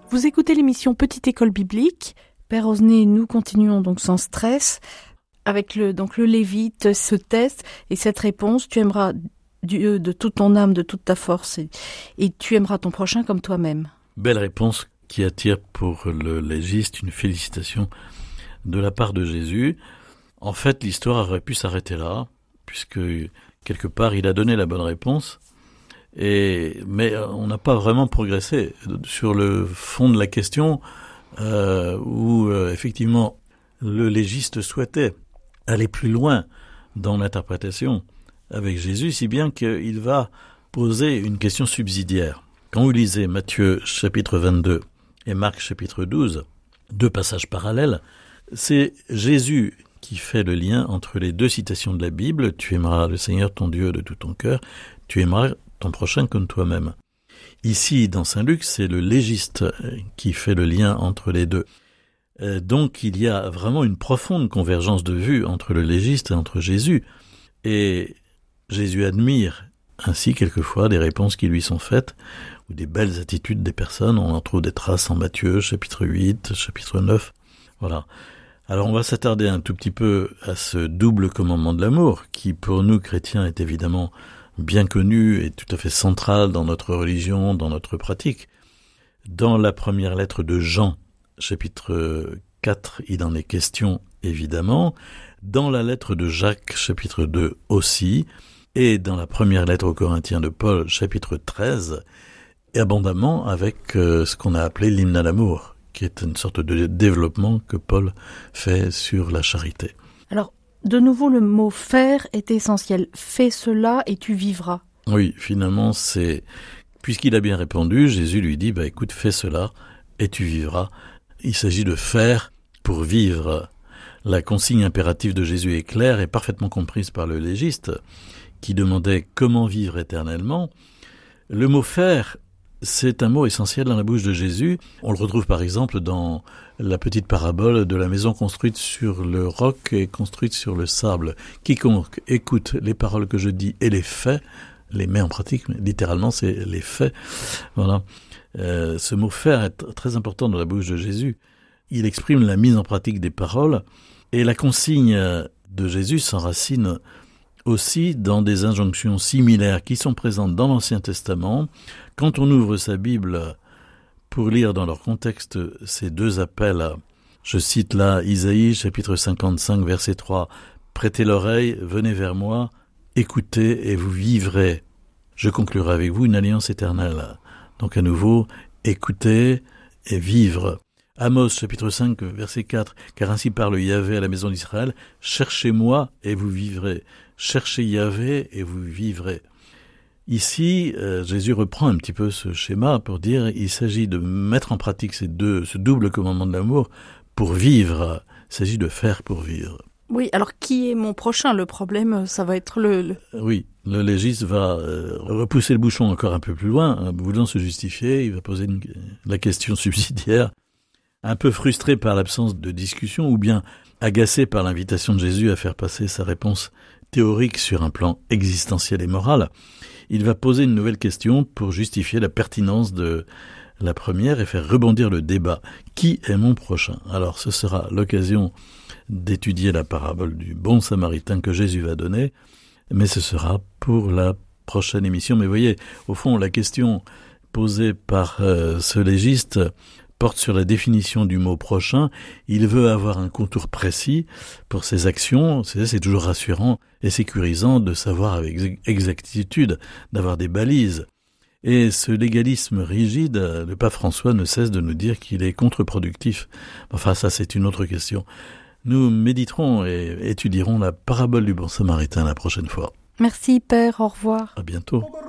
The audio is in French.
Vous écoutez l'émission Petite École Biblique. Père Osné, nous continuons donc sans stress avec le Lévite, ce test et cette réponse. Tu aimeras Dieu de toute ton âme, de toute ta force et tu aimeras ton prochain comme toi-même. Belle réponse qui attire pour le légiste une félicitation de la part de Jésus. En fait, l'histoire aurait pu s'arrêter là, puisque quelque part il a donné la bonne réponse. Mais on n'a pas vraiment progressé sur le fond de la question où effectivement le légiste souhaitait aller plus loin dans l'interprétation avec Jésus, si bien qu'il va poser une question subsidiaire. Quand vous lisez Matthieu chapitre 22 et Marc chapitre 12, deux passages parallèles, c'est Jésus qui fait le lien entre les deux citations de la Bible. Tu aimeras le Seigneur ton Dieu de tout ton cœur, tu aimeras ton prochain comme toi-même. Ici, dans Saint Luc, c'est le légiste qui fait le lien entre les deux. Donc, il y a vraiment une profonde convergence de vues entre le légiste et entre Jésus. Et Jésus admire ainsi quelquefois des réponses qui lui sont faites ou des belles attitudes des personnes. On en trouve des traces en Matthieu, chapitre 8, chapitre 9. Voilà. Alors, on va s'attarder un tout petit peu à ce double commandement de l'amour qui, pour nous chrétiens, est évidemment bien connu et tout à fait central dans notre religion, dans notre pratique. Dans la première lettre de Jean, chapitre 4, il en est question évidemment. Dans la lettre de Jacques, chapitre 2 aussi. Et dans la première lettre aux Corinthiens de Paul, chapitre 13, et abondamment avec ce qu'on a appelé l'hymne à l'amour, qui est une sorte de développement que Paul fait sur la charité. Alors, de nouveau, le mot « faire » est essentiel. Fais cela et tu vivras. Oui, finalement, puisqu'il a bien répondu, Jésus lui dit, écoute, fais cela et tu vivras. Il s'agit de faire pour vivre. La consigne impérative de Jésus est claire et parfaitement comprise par le légiste, qui demandait comment vivre éternellement. Le mot « faire », c'est un mot essentiel dans la bouche de Jésus. On le retrouve par exemple dans la petite parabole de la maison construite sur le roc et construite sur le sable. Quiconque écoute les paroles que je dis et les fait, les met en pratique, mais littéralement c'est les faits. Voilà. Ce mot « faire » est très important dans la bouche de Jésus. Il exprime la mise en pratique des paroles et la consigne de Jésus s'enracine aussi dans des injonctions similaires qui sont présentes dans l'Ancien Testament. Quand on ouvre sa Bible pour lire dans leur contexte ces deux appels, je cite là Isaïe, chapitre 55, verset 3, « Prêtez l'oreille, venez vers moi, écoutez et vous vivrez. Je conclurai avec vous une alliance éternelle. » Donc à nouveau, écouter et vivre. Amos, chapitre 5, verset 4, « Car ainsi parle Yahvé à la maison d'Israël, cherchez-moi et vous vivrez. Cherchez Yahvé et vous vivrez. » Ici, Jésus reprend un petit peu ce schéma pour dire il s'agit de mettre en pratique ce double commandement de l'amour pour vivre. Il s'agit de faire pour vivre. Oui, alors qui est mon prochain ? Le problème, ça va être Oui, le légiste va repousser le bouchon encore un peu plus loin, voulant se justifier, il va poser la question subsidiaire. Un peu frustré par l'absence de discussion ou bien agacé par l'invitation de Jésus à faire passer sa réponse théorique sur un plan existentiel et moral, il va poser une nouvelle question pour justifier la pertinence de la première et faire rebondir le débat. Qui est mon prochain ? Alors ce sera l'occasion d'étudier la parabole du bon samaritain que Jésus va donner, mais ce sera pour la prochaine émission. Mais voyez, au fond, la question posée par ce légiste porte sur la définition du mot prochain. Il veut avoir un contour précis pour ses actions. C'est toujours rassurant et sécurisant de savoir avec exactitude, d'avoir des balises. Et ce légalisme rigide, le pape François ne cesse de nous dire qu'il est contre-productif. Enfin, ça, c'est une autre question. Nous méditerons et étudierons la parabole du bon samaritain la prochaine fois. Merci, Père. Au revoir. À bientôt.